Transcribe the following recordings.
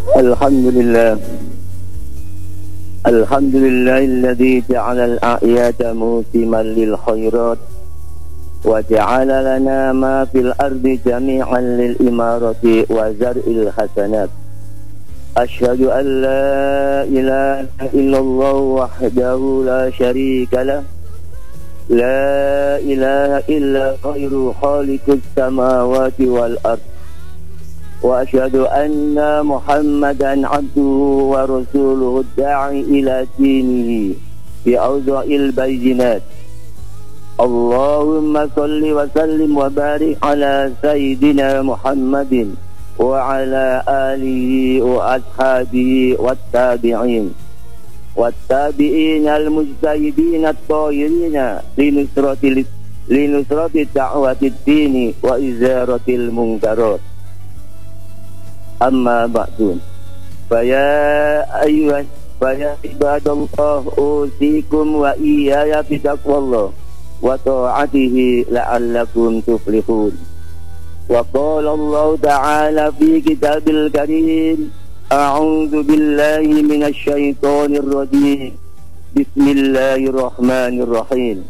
Alhamdulillah. Alhamdulillahilladzi ja'ala al-a'yada musiman lil khairat wa ja'ala lana ma fil ardi jami'an lil imarati wa zar'il hasanat. Asyhadu an la ilaha illallah wahdahu la syarika lah. La ilaha illa khairu khaliqus samawati wal ardh. Wa asyhadu anna Muhammadan abduhu wa rasuluhu da'i ila dinihi bi awza'il bayyinat. Allahumma salli wa sallim wa barik ala sayyidina Muhammadin wa ala alihi wa ashabihi wat tabi'in wat tabi'in al-mujtahidin at-tahirin linusrati da'watid dini wa izaratil munkarat. Amma ba'du. Faya ibadallah usikum wa iyaya bitaqwallah wa ta'atihi la'allakum tuflihun. Wa qala Allah ta'ala fi kitabil karim, a'udzu billahi minasy syaithanir rajim. Bismillahirrahmanirrahim.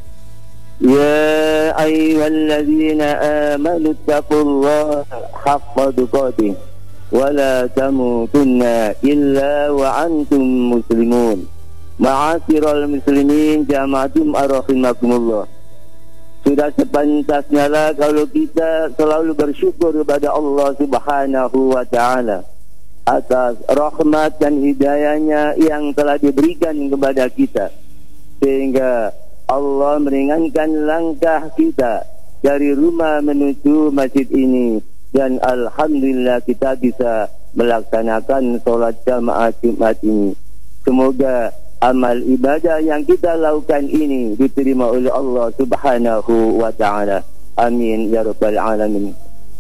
Ya ayyuhalladzina amanu taqullaha haqqa tuqatih wa la tamutunna illa wa antum muslimun. Ma'asyiral muslimin jama'atum rahimakumullah. Sudah sepantasnya lah kalau kita selalu bersyukur kepada Allah Subhanahu wa ta'ala atas rahmat dan hidayahnya yang telah diberikan kepada kita, sehingga Allah meringankan langkah kita dari rumah menuju masjid ini. Dan alhamdulillah kita bisa melaksanakan solat jamaah Jumat ini. Semoga amal ibadah yang kita lakukan ini diterima oleh Allah Subhanahu wa ta'ala. Amin ya rabbal alamin.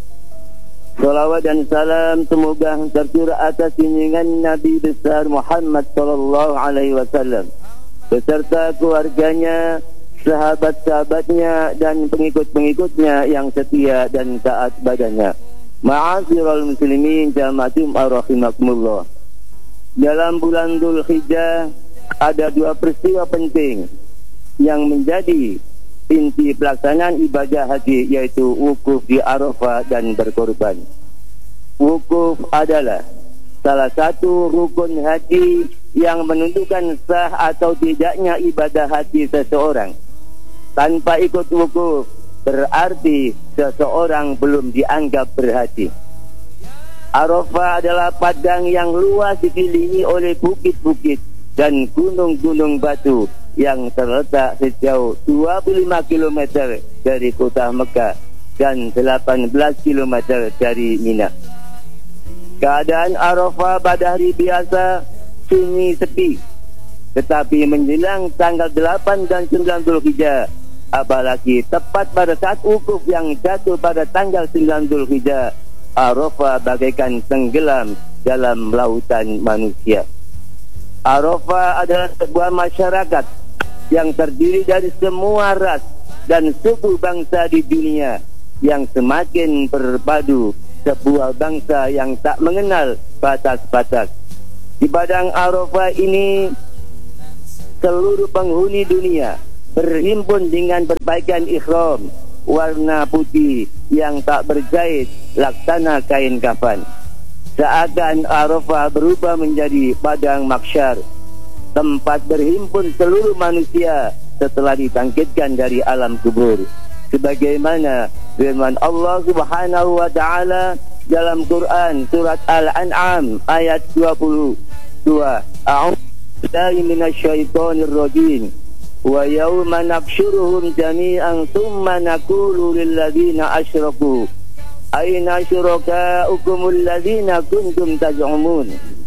Salawat dan salam semoga tercurah atas junjungan Nabi besar Muhammad sallallahu alaihi wasallam beserta keluarganya, sahabat-sahabatnya dan pengikut-pengikutnya yang setia dan taat padanya. Ma'asyiral muslimin jama'atum rahimakumullah. Dalam bulan Dzulhijjah ada dua peristiwa penting yang menjadi inti pelaksanaan ibadah haji, yaitu wukuf di Arafah dan berkorban. Wukuf adalah salah satu rukun haji yang menentukan sah atau tidaknya ibadah haji seseorang. Tanpa ikut wukuf berarti seseorang belum dianggap berhaji. Arafah adalah padang yang luas dikelilingi oleh bukit-bukit dan gunung-gunung batu yang terletak sejauh 25 km dari kota Mekah dan 18 km dari Mina. Keadaan Arafah pada hari biasa sunyi sepi, tetapi menjelang tanggal 8 dan 9 Dzulhijjah, apalagi tepat pada saat wukuf yang jatuh pada tanggal 9 Dzulhijjah, Arafah bagaikan tenggelam dalam lautan manusia. Arafah adalah sebuah masyarakat yang terdiri dari semua ras dan suku bangsa di dunia yang semakin berpadu, sebuah bangsa yang tak mengenal batas-batas. Di padang Arafah ini seluruh penghuni dunia berhimpun dengan berpakaian ihram warna putih yang tak berjahit laksana kain kafan. Seakan Arafah berubah menjadi padang mahsyar, tempat berhimpun seluruh manusia setelah dibangkitkan dari alam kubur. Sebagaimana firman Allah Subhanahu wa ta'ala dalam Quran surat Al-An'am ayat 22, A'udzu billahi minasyaitonir rajim. Wa yawma nahsyuruhum jami'an thumma naqulu lil ladzina asyraku aina syurakaukumul ladzina kuntum taz'umun.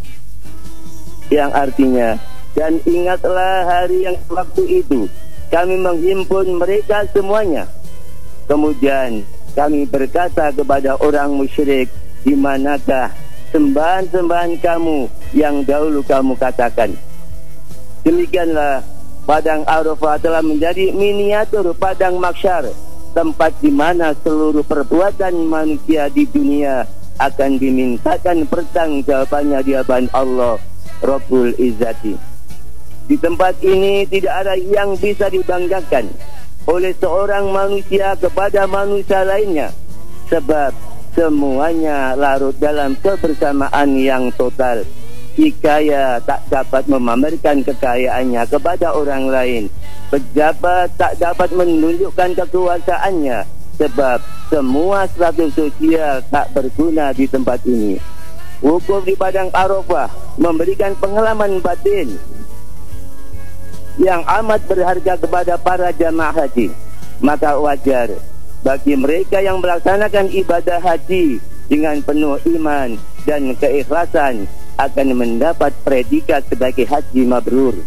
Yang artinya, dan ingatlah hari yang waktu itu kami menghimpun mereka semuanya. Kemudian kami berkata kepada orang musyrik, di manakah sembahan-sembahan kamu yang dahulu kamu katakan? Demikianlah padang Arafah telah menjadi miniatur padang mahsyar, tempat di mana seluruh perbuatan manusia di dunia akan dimintakan pertanggungjawabannya di hadapan Allah Rabbul Izzati. Di tempat ini tidak ada yang bisa dibanggakan oleh seorang manusia kepada manusia lainnya, sebab semuanya larut dalam kebersamaan yang total. Si kaya tak dapat memamerkan kekayaannya kepada orang lain. Pejabat tak dapat menunjukkan kekuasaannya, sebab semua status sosial tak berguna di tempat ini. Wukuf di padang Arafah memberikan pengalaman batin yang amat berharga kepada para jamaah haji. Maka wajar bagi mereka yang melaksanakan ibadah haji dengan penuh iman dan keikhlasan akan mendapat predikat sebagai haji mabrur.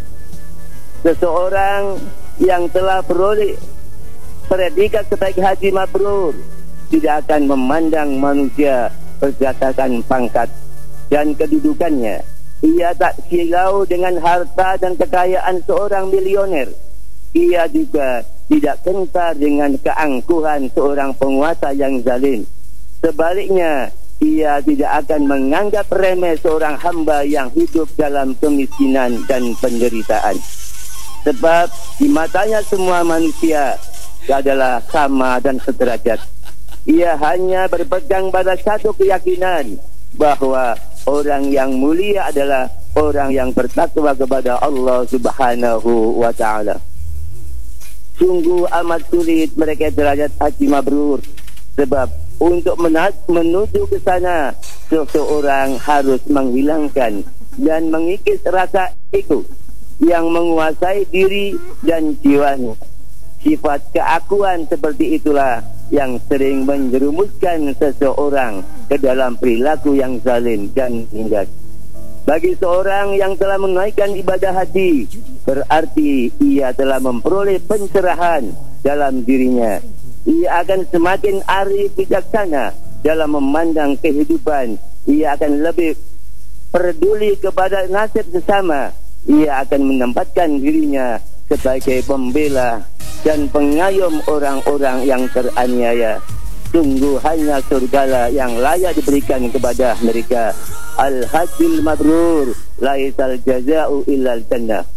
Seseorang yang telah beroleh predikat sebagai haji mabrur tidak akan memandang manusia berdasarkan pangkat dan kedudukannya. Ia tak silau dengan harta dan kekayaan seorang milioner. Ia juga tidak gentar dengan keangkuhan seorang penguasa yang zalim. Sebaliknya, ia tidak akan menganggap remeh seorang hamba yang hidup dalam kemiskinan dan penderitaan. Sebab di matanya semua manusia adalah sama dan sederajat. Ia hanya berpegang pada satu keyakinan, bahwa orang yang mulia adalah orang yang bertakwa kepada Allah Subhanahu wa ta'ala. Sungguh amat sulit mereka derajat haji mabrur, sebab untuk menuju ke sana, seseorang harus menghilangkan dan mengikis rasa ego yang menguasai diri dan jiwanya. Sifat keakuan seperti itulah yang sering menjerumuskan seseorang ke dalam perilaku yang zalim dan nindas. Bagi seorang yang telah menunaikan ibadah haji, berarti ia telah memperoleh pencerahan dalam dirinya. Ia akan semakin arif bijaksana dalam memandang kehidupan. Ia akan lebih peduli kepada nasib sesama. Ia akan menempatkan dirinya sebagai pembela dan pengayom orang-orang yang teraniaya. Sungguh hanya surgalah yang layak diberikan kepada mereka. Al-hajjul mabrur laisal jaza'u illal jannah.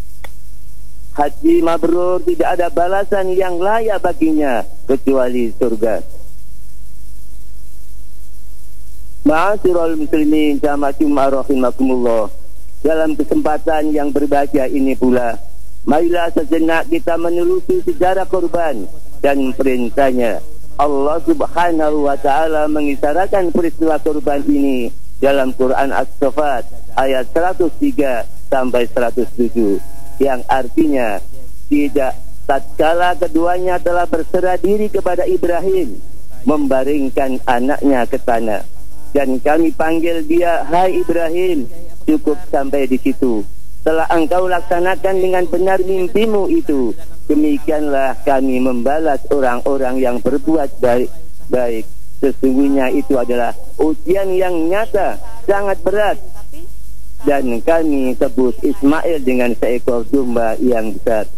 Haji mabrur tidak ada balasan yang layak baginya kecuali surga. Ma'asyiral muslimin jamaah rahimakumullah. Dalam kesempatan yang berbahagia ini pula, marilah sejenak kita menelusuri sejarah korban dan perintahnya. Allah Subhanahu wa ta'ala mengisyaratkan peristiwa korban ini dalam Quran As-Saffat ayat 103 sampai 107, yang artinya tidak tatkala keduanya telah berserah diri kepada Ibrahim, membaringkan anaknya ke tanah, dan kami panggil dia, hai Ibrahim, cukup sampai di situ. Setelah engkau laksanakan dengan benar mimpimu itu, demikianlah kami membalas orang-orang yang berbuat baik. Sesungguhnya itu adalah ujian yang nyata, sangat berat. Dan kami sebut Ismail dengan seekor domba yang besar.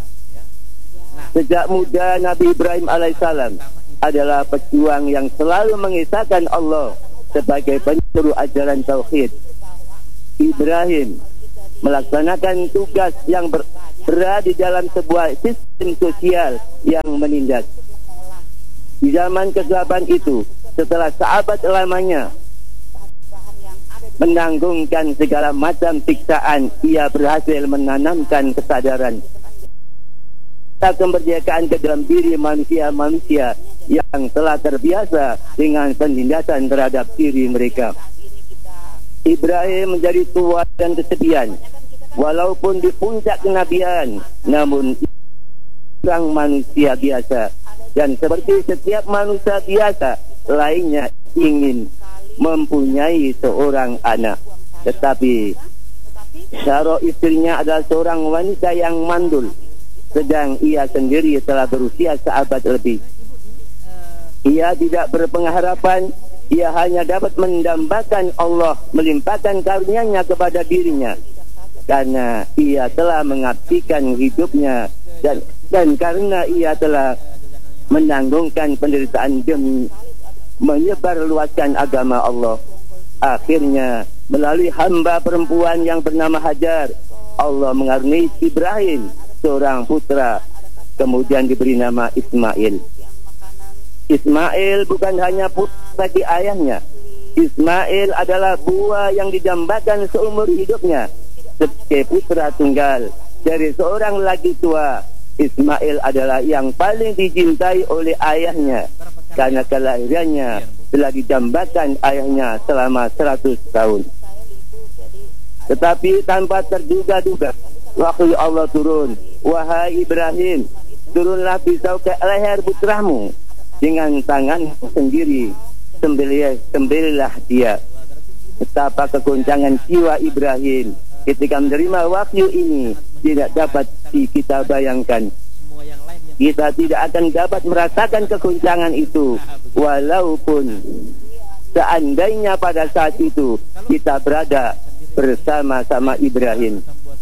Sejak muda Nabi Ibrahim alaihissalam adalah pejuang yang selalu mengisahkan Allah sebagai penjuru ajaran tauhid. Ibrahim melaksanakan tugas yang berada di dalam sebuah sistem sosial yang menindas. Di zaman kegelapan itu, setelah sahabat lamanya menanggungkan segala macam siksaan, ia berhasil menanamkan kesadaran kemerdekaan ke dalam diri manusia-manusia yang telah terbiasa dengan penindasan terhadap diri mereka. Ibrahim menjadi tua dan kesepian, walaupun di puncak kenabian, namun orang manusia biasa, dan seperti setiap manusia biasa lainnya ingin mempunyai seorang anak. Tetapi Syara istrinya adalah seorang wanita yang mandul, sedang ia sendiri telah berusia seabad lebih. Ia tidak berpengharapan, ia hanya dapat mendambakan Allah melimpahkan karunia-Nya kepada dirinya, karena ia telah mengabdikan hidupnya dan karena ia telah menanggungkan penderitaan demi menyebarluaskan agama Allah. Akhirnya melalui hamba perempuan yang bernama Hajar, Allah mengaruniai Ibrahim seorang putra, kemudian diberi nama Ismail. Ismail bukan hanya putra bagi ayahnya. Ismail adalah buah yang didambakan seumur hidupnya sebagai putra tunggal dari seorang lagi tua. Ismail adalah yang paling dicintai oleh ayahnya karena kelahirannya telah didambakan ayahnya selama 100 tahun. Tetapi tanpa terduga-duga, waktu Allah turun, wahai Ibrahim, turunlah pisau ke leher putramu dengan tangan sendiri, sembelihlah dia. Betapa kegoncangan jiwa Ibrahim ketika menerima wahyu ini tidak dapat kita bayangkan. Kita tidak akan dapat merasakan kegoncangan itu, walaupun seandainya pada saat itu kita berada bersama-sama Ibrahim.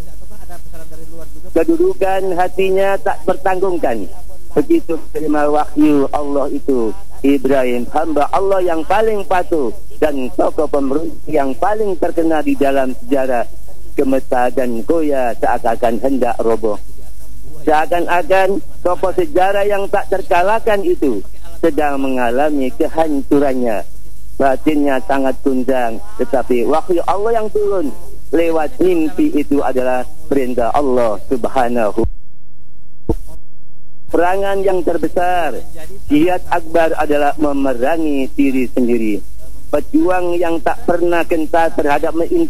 Kedudukan hatinya tak bertanggungkan. Begitu menerima wahyu Allah itu, Ibrahim, hamba Allah yang paling patuh dan tokoh pemberontak yang paling terkenal di dalam sejarah, gemetar dan goyah seakan-akan hendak roboh. Seakan-akan tokoh sejarah yang tak terkalahkan itu sedang mengalami kehancurannya. Batinnya sangat gunjang, tetapi wahyu Allah yang turun lewat mimpi itu adalah perintah Allah Subhanahu. Perangan yang terbesar, jihad akbar adalah memerangi diri sendiri. Pejuang yang tak pernah gentar terhadap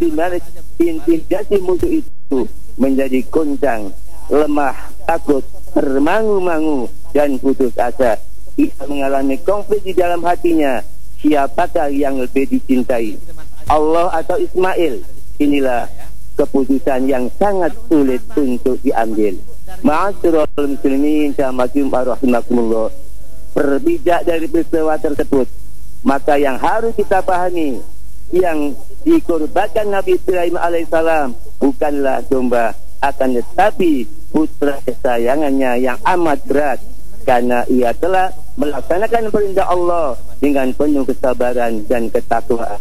intimidasi musuh itu menjadi goncang, lemah, takut, termangu-mangu dan putus asa. Ia mengalami konflik di dalam hatinya. Siapakah yang lebih dicintai, Allah atau Ismail? Inilah keputusan yang sangat sulit untuk diambil. Ma'asyiral muslimin rahimakumullah. Berbijak dari peristiwa tersebut, maka yang harus kita pahami, yang dikorbankan Nabi Ibrahim alaihissalam bukanlah domba, akan tetapi putra kesayangannya yang amat berat, karena ia telah melaksanakan perintah Allah dengan penuh kesabaran dan ketakwaan.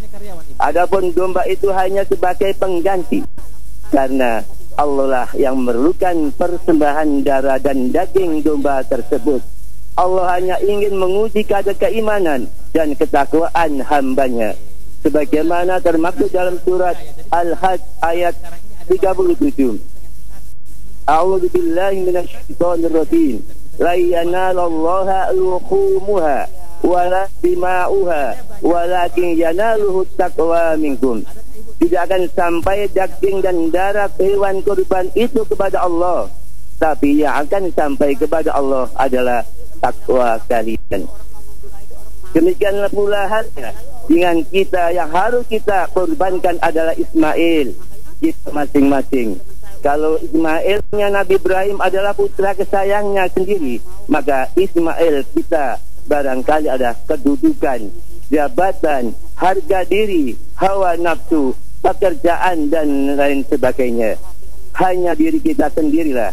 Adapun domba itu hanya sebagai pengganti, karena Allah lah yang memerlukan persembahan darah dan daging domba tersebut. Allah hanya ingin menguji kadar keimanan dan ketakwaan hambanya, sebagaimana termaktub dalam surat Al-Hajj ayat 37. A'udzu billahi minasyaitonir rajim. La yanalallaha luhumuha wala dima'uha walakin yanaluhu taqwa minkum. Tidak akan sampai daging dan darah hewan kurban itu kepada Allah, tapi yang akan sampai kepada Allah adalah takwa kalian. Demikianlah pula halnya dengan kita, yang harus kita korbankan adalah Ismail kita masing-masing. Kalau Ismailnya Nabi Ibrahim adalah putra kesayangnya sendiri, maka Ismail kita barangkali ada kedudukan, jabatan, harga diri, hawa nafsu, pekerjaan dan lain sebagainya. Hanya diri kita sendirilah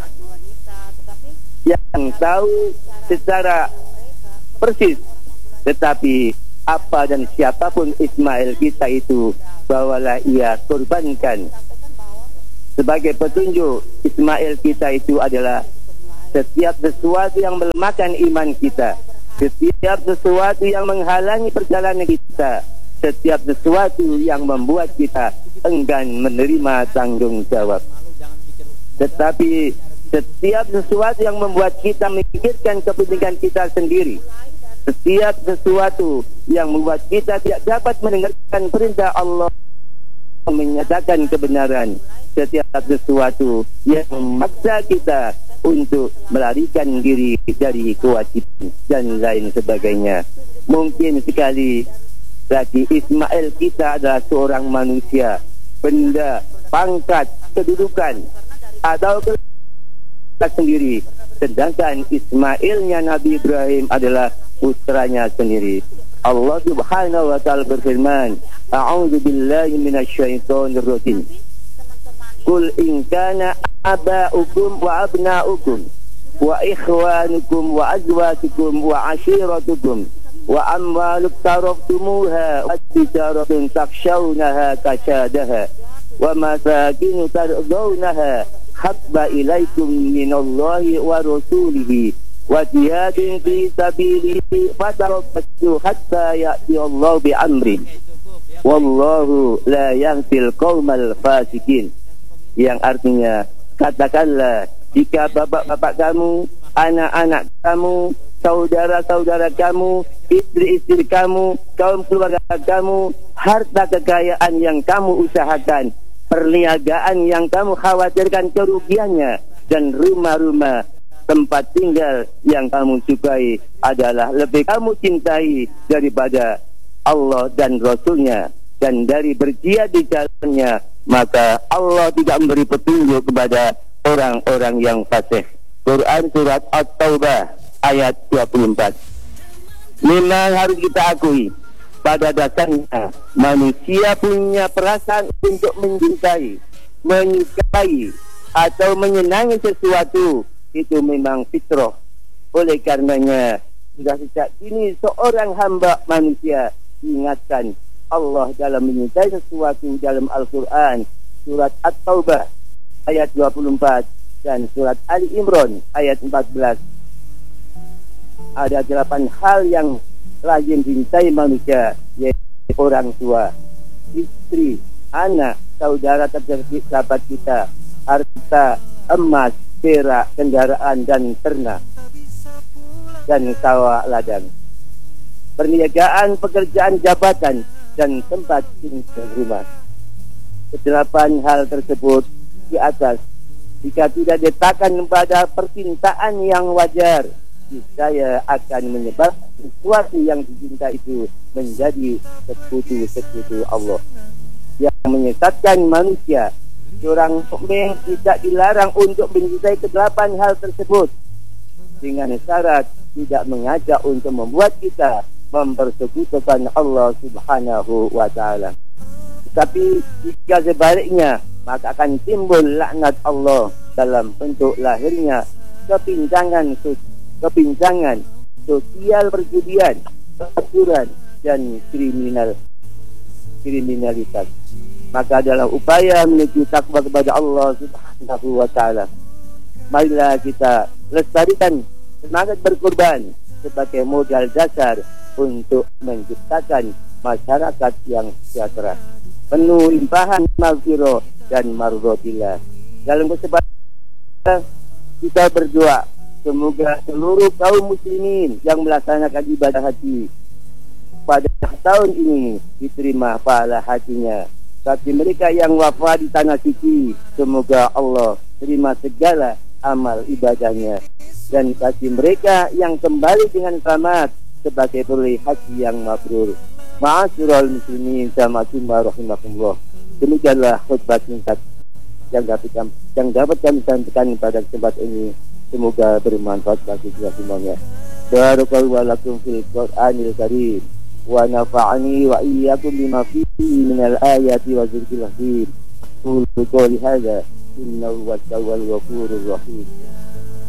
yang tahu secara persis. Tetapi apa dan siapapun Ismail kita itu, bawalah ia korbankan. Sebagai petunjuk, Ismail kita itu adalah setiap sesuatu yang melemahkan iman kita, setiap sesuatu yang menghalangi perjalanan kita, setiap sesuatu yang membuat kita enggan menerima tanggung jawab. Tetapi setiap sesuatu yang membuat kita memikirkan kepentingan kita sendiri, setiap sesuatu yang membuat kita tidak dapat mendengarkan perintah Allah menyatakan kebenaran, setiap sesuatu yang memaksa kita untuk melarikan diri dari kewajiban dan lain sebagainya. Mungkin sekali lagi Ismail kita adalah seorang manusia, benda, pangkat, kedudukan atau kita sendiri, sedangkan Ismailnya Nabi Ibrahim adalah putranya sendiri. Allah Subhanahu wa taala berfirman, A'udzu billahi minasyaitonir rajim. Qul in kana aba'ukum wa abna'ukum wa ikhwanukum wa azwajukum wa ashiratukum wa amwaluk taraftumuha wa tijaratun takshawnaha kasadaha wa masakinu tardawnaha habba ilaikum minallahi wa rasulihi wa jihadin fi sabilihi fatarabbasu hatta ya'ti Allah bi amri wallahu la yahdil qaumal fasikin. Yang artinya, katakanlah jika bapak-bapak kamu, anak-anak kamu, saudara-saudara kamu, istri-istri kamu, kaum keluarga kamu, harta kekayaan yang kamu usahakan, perniagaan yang kamu khawatirkan kerugiannya, dan rumah-rumah tempat tinggal yang kamu sukai adalah lebih kamu cintai daripada Allah dan Rasulnya, dan dari berjihad di jalannya, maka Allah tidak memberi petunjuk kepada orang-orang yang fasik. Quran surat At-Taubah ayat 24. Memang harus kita akui, pada dasarnya manusia punya perasaan untuk mencintai, menyukai atau menyenangi sesuatu, itu memang fitrah. Oleh karenanya, sudah sejak ini seorang hamba manusia diingatkan Allah dalam menyintai sesuatu dalam Al-Quran, surat At-Taubah ayat 24 dan surat Ali Imran ayat 14. Ada 8 hal yang lazim dicintai manusia, yaitu orang tua, istri, anak, saudara terdekat, sahabat kita, harta, emas, perak, kendaraan dan ternak, dan sawah ladang, perniagaan, pekerjaan, jabatan, dan tempat tinggal rumah. 8 hal tersebut di atas, jika tidak diletakkan pada percintaan yang wajar, niscaya akan menyebabkan sesuatu yang dicinta itu menjadi sekutu-sekutu Allah yang menyesatkan manusia. Seorang mukmin tidak dilarang untuk mencintai 8 hal tersebut, dengan syarat tidak mengajak untuk membuat kita mempersekutukan Allah Subhanahu wa ta'ala. Tetapi jika sebaliknya, maka akan timbul laknat Allah dalam bentuk lahirnya kepincangan sosial, perjudian, kekurangan, dan kriminalitas. Maka dalam upaya menuju takwa kepada Allah Subhanahu wa ta'ala, marilah kita lestarikan semangat berkorban sebagai modal dasar untuk menciptakan masyarakat yang sejahtera, penuh limpahan maghfirah dan mardotillah. Dalam kesempatan kita berdoa, semoga seluruh kaum muslimin yang melaksanakan ibadah haji pada tahun ini diterima pahala hajinya. Bagi mereka yang wafat di tanah suci, semoga Allah terima segala amal ibadahnya. Dan bagi mereka yang kembali dengan selamat sebagai peroleh haji yang mabrur. Ma'asyiral muslimin jamaah rahimakumullah. Demikianlah khutbah singkat yang dapat kami sampaikan pada kesempatan ini. Semoga bermanfaat bagi kita semuanya. Barakallahu lakum fil Qur'anil Karim wa nafa'ani wa iyyakum bima fihi minal ayati wa dzikril hakim. Qul qouli hadza innahu huwal ghafurur rahim.